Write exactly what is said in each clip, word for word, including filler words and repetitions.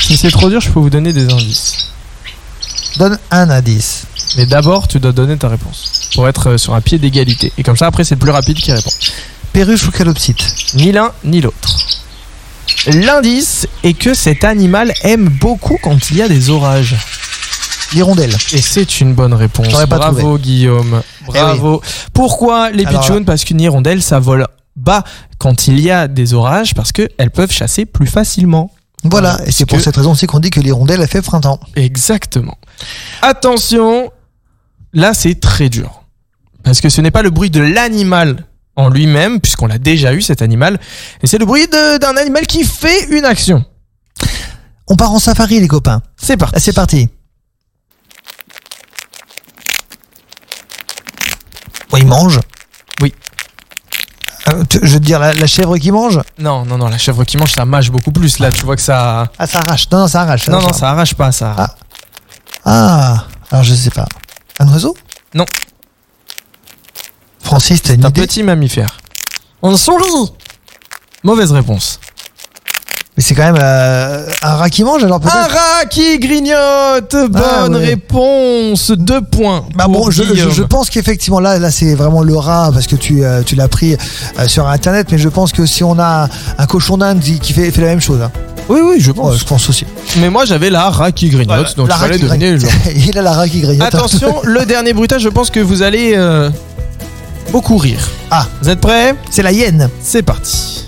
Si c'est trop dur, je peux vous donner des indices. Donne un indice. Mais d'abord, tu dois donner ta réponse. Pour être sur un pied d'égalité. Et comme ça, après, c'est le plus rapide qui répond. Perruche ou calopsite? Ni l'un, ni l'autre. L'indice est que cet animal aime beaucoup quand il y a des orages. L'hirondelle. Et c'est une bonne réponse. Pas Bravo trouvé. Guillaume. Bravo. Eh oui. Pourquoi les Alors pitchounes? là. Parce qu'une hirondelle, ça vole bas quand il y a des orages parce qu'elles peuvent chasser plus facilement. Voilà, Voilà, et c'est parce pour que- cette raison aussi qu'on dit que l'hirondelle a fait printemps. Exactement. Attention, là c'est très dur. Parce que ce n'est pas le bruit de l'animal en lui-même, puisqu'on l'a déjà eu cet animal, et c'est le bruit de- d'un animal qui fait une action. On part en safari, les copains. C'est parti. Ah, c'est parti. Bon, il mange. Oui. Euh, tu- je veux te dire, la, la chèvre qui mange. Non, non, non, la chèvre qui mange, ça mâche beaucoup plus. Là, tu vois que ça... Ah, ça arrache. Non, non, ça arrache. Non, non, ça arrache pas, ça. Ah. Ah, alors je sais pas. Un oiseau? Non. Francis, t'as une C'est un idée? petit mammifère. On sourit. Mauvaise réponse. Mais c'est quand même euh, un rat qui mange, alors peut-être. Un rat qui grignote. Bonne Ah, ouais. réponse. Deux points. Bah pour bon, je, je, Guillaume. je pense qu'effectivement là, là c'est vraiment le rat parce que tu, euh, tu l'as pris euh, sur internet, mais je pense que si on a un cochon d'Inde qui, qui fait, fait la même chose, hein. Oui, oui, je pense. Ouais, je pense aussi. Mais moi, j'avais la rat qui grignote, Voilà, donc la il rat fallait qui deviner le genre. grignote. Il a la rat qui grignote. Attention, le dernier bruitage, je pense que vous allez euh, beaucoup rire. Ah, Vous êtes prêts? c'est la hyène. C'est parti.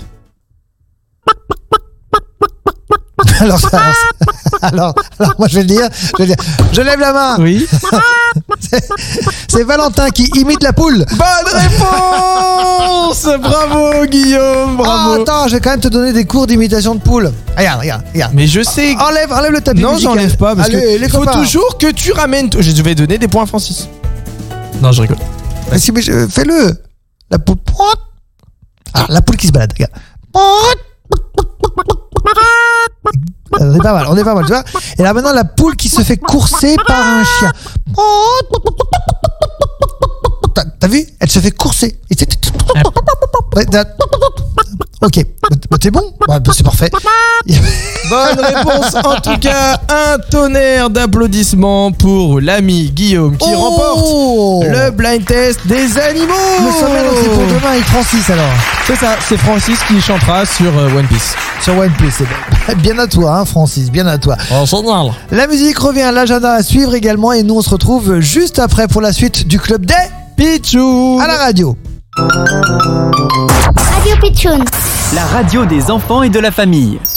alors, ça- alors, alors, moi je vais le dire, je vais le dire. Je lève la main. Oui. C'est Valentin qui imite la poule. Bonne réponse. Bravo, Guillaume, Ah, bravo. attends, je vais quand même te donner des cours d'imitation de poule. Regarde, regarde, regarde. Mais je sais. Enlève, enlève le tapis Non, musical. j'enlève pas parce Allez, que les il faut copains. toujours que tu ramènes. Je vais donner des points à Francis. Non, je rigole. Mais si, mais je- fais-le. La poule. Ah, la poule qui se balade, regarde. On est pas mal, on est pas mal, tu vois. Et là maintenant, la poule qui se fait courser par un chien. T'as, t'as vu? Elle se fait courser. Et c'est- Ouais, t'as- Ok, bah, t'es bon, bah, bah, c'est parfait. Bonne réponse. En tout cas, un tonnerre d'applaudissements pour l'ami Guillaume qui Oh remporte le blind test des animaux. Le sommet, donc, c'est pour demain avec Francis alors. C'est ça, c'est Francis qui chantera sur euh, One Piece. Sur One Piece, c'est bien. Bien à toi, hein, Francis, bien à toi. Oh, génial. La musique revient à l'agenda à suivre également et nous on se retrouve juste après pour la suite du Club des Pichou. à la radio. Radio Pitchoun. La radio des enfants et de la famille.